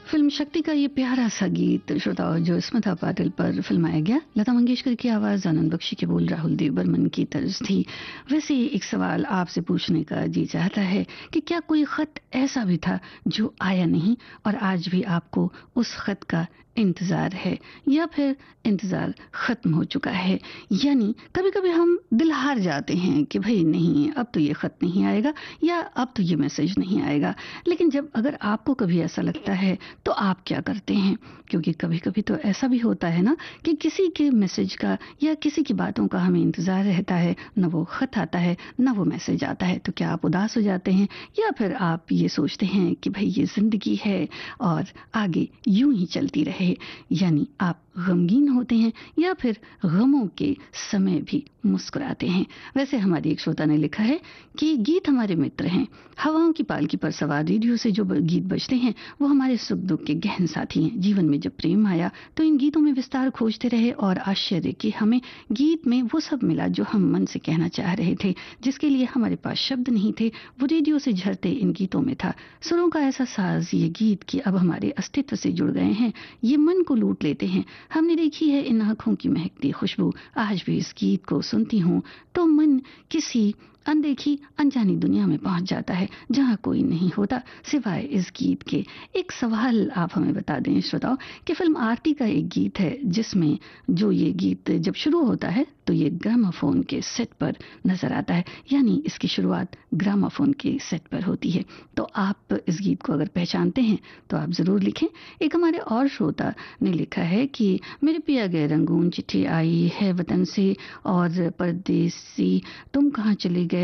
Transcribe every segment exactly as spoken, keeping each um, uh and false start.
Film शक्ति का ये प्यारा सा गीत श्रोताओं जो स्मिता पाटिल पर फिल्माया गया, लता मंगेशकर की आवाज, आनंद बख्शी के बोल, राहुल देव बर्मन की तर्ज थी। वैसे एक सवाल आपसे पूछने का जी चाहता है कि क्या कोई खत ऐसा भी था जो आया नहीं और आज भी आपको उस खत का इंतजार है, या फिर इंतजार खत्म हो चुका है? यानी कभी कभी हम दिल हार जाते हैं कि भाई नहीं, अब तो ये खत नहीं आएगा या अब तो ये मैसेज नहीं आएगा। लेकिन जब अगर आपको कभी ऐसा लगता है तो आप क्या करते हैं? क्योंकि कभी कभी तो ऐसा भी होता है ना कि किसी के मैसेज का या किसी की बातों का हमें इंतजार रहता है, न वो खत आता है न वो मैसेज आता है। तो क्या आप उदास हो जाते हैं या फिर आप ये सोचते हैं कि भाई ये जिंदगी है और आगे यूं ही चलती रहे? यानी आप गमगीन होते हैं या फिर गमों के समय भी मुस्कुराते हैं? वैसे हमारी एक श्रोता ने लिखा है कि गीत हमारे मित्र हैं, हवाओं की पालकी पर सवार रेडियो से जो गीत बजते हैं वो हमारे सुख दुख के गहन साथी हैं। जीवन में जब प्रेम आया तो इन गीतों में विस्तार खोजते रहे और आश्चर्य कि हमें गीत में वो सब मिला जो हम मन से कहना चाह रहे थे, जिसके लिए हमारे पास शब्द नहीं थे, वो रेडियो से झरते इन गीतों में था। सुरों का ऐसा साज ये गीत कि अब हमारे अस्तित्व से जुड़ गए हैं, ये मन को लूट लेते हैं। हमने देखी है इन आंखों की महकती खुशबू, आज भी इस गीत को सुनती हूँ तो मन किसी अनदेखी अनजानी दुनिया में पहुंच जाता है जहां कोई नहीं होता सिवाय इस गीत के। एक सवाल आप हमें बता दें श्रोताओ कि फिल्म आरती का एक गीत है जिसमें जो ये गीत जब शुरू होता है तो ये ग्रामाफोन के सेट पर नजर आता है, यानी इसकी शुरुआत ग्रामाफोन के सेट पर होती है। तो आप इस गीत को अगर पहचानते हैं तो आप जरूर लिखें। एक हमारे और श्रोता ने लिखा है कि मेरे पिया गए रंगून, चिट्ठी आई है वतन से और परदेसी तुम कहाँ चले गए।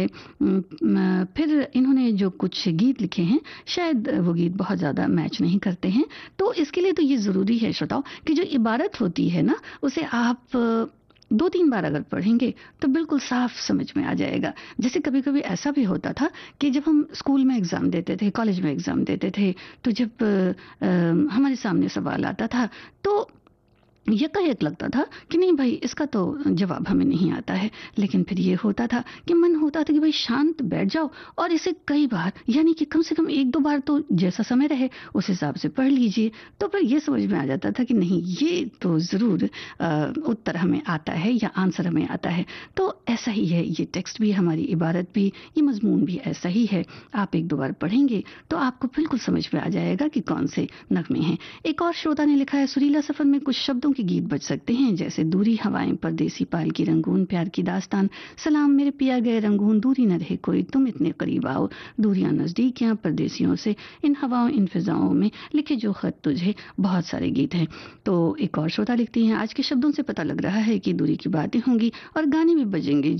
फिर इन्होंने जो कुछ गीत लिखे हैं शायद वो गीत बहुत ज़्यादा मैच नहीं करते हैं, तो इसके लिए तो ये ज़रूरी है श्रोताओ कि जो इबारत होती है ना उसे आप दो तीन बार अगर पढ़ेंगे तो बिल्कुल साफ समझ में आ जाएगा। जैसे कभी कभी ऐसा भी होता था कि जब हम स्कूल में एग्ज़ाम देते थे, कॉलेज में एग्ज़ाम देते थे, तो जब आ, हमारे सामने सवाल आता था तो यकायक लगता था कि नहीं भाई इसका तो जवाब हमें नहीं आता है, लेकिन फिर ये होता था कि मन होता था कि भाई शांत बैठ जाओ और इसे कई बार, यानी कि कम से कम एक दो बार तो जैसा समय रहे उस हिसाब से पढ़ लीजिए। तो फिर ये समझ में आ जाता था कि नहीं ये तो ज़रूर उत्तर हमें आता है या आंसर हमें आता है। तो ऐसा ही है ये टेक्स्ट भी, हमारी इबारत भी, ये मजमून भी ऐसा ही है। आप एक दो बार पढ़ेंगे तो आपको बिल्कुल समझ में आ जाएगा कि कौन से नगमे हैं। एक और श्रोता ने लिखा है, सुरीला सफर में कुछ शब्दों के गीत बज सकते हैं जैसे दूरी हवाएं, परदेसी पाल की रंगून, प्यार की दास्तान, सलाम मेरे पिया गए रंगून, दूरी न रहे कोई तुम इतने करीब आओ, दूरियां नजदीकियां परदेसियों से, इन हवाओं इन फिजाओं में लिखे जो खत तुझे। बहुत सारे गीत हैं। तो एक और श्रोता लिखती हैं, आज के शब्दों से पता लग रहा है कि दूरी की बातें होंगी और गाने भी बजेंगे